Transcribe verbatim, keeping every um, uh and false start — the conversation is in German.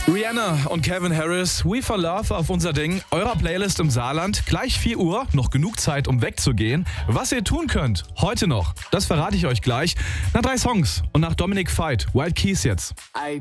Rihanna und Calvin Harris, We for Love auf unser Ding, eurer Playlist im Saarland. Gleich vier Uhr, noch genug Zeit, um wegzugehen. Was ihr tun könnt, heute noch, das verrate ich euch gleich. Nach drei Songs und nach Dominic Veit, Wild Keys jetzt.